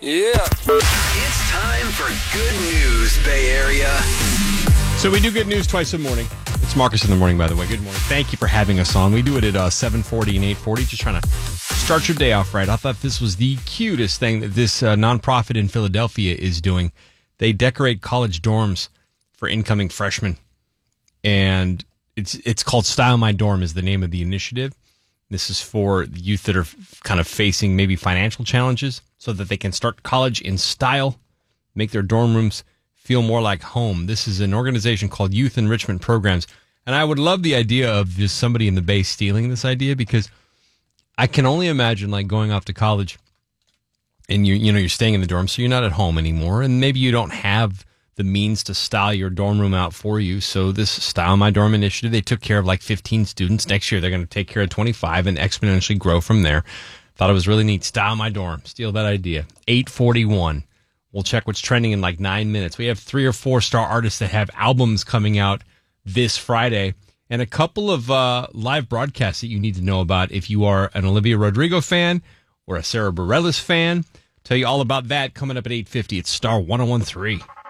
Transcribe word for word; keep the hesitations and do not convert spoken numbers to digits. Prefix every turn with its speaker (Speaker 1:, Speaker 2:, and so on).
Speaker 1: Yeah. It's time for good news, Bay Area.
Speaker 2: So we do good news twice in the morning. It's Marcus in the morning, by the way. Good morning. Thank you for having us on. We do it at uh, seven forty and eight forty, just trying to start your day off right. I thought this was the cutest thing that this uh, nonprofit in Philadelphia is doing. They decorate college dorms for incoming freshmen. And it's it's called Style My Dorm is the name of the initiative. This is for the youth that are kind of facing maybe financial challenges so that they can start college in style, make their dorm rooms feel more like home. This is an organization called Youth Enrichment Programs. And I would love the idea of just somebody in the Bay stealing this idea, because I can only imagine like going off to college and you you know you're staying in the dorm, so you're not at home anymore, and maybe you don't have the means to style your dorm room out for you. So this Style My Dorm initiative, they took care of like fifteen students. Next year they're going to take care of twenty-five and exponentially grow from there. Thought it was really neat. Style My Dorm. Steal that idea. eight forty-one. We'll check what's trending in like nine minutes. We have three or four star artists that have albums coming out this Friday, and a couple of uh, live broadcasts that you need to know about if you are an Olivia Rodrigo fan or a Sarah Bareilles fan. Tell you all about that coming up at eight fifty. It's Star one oh one three.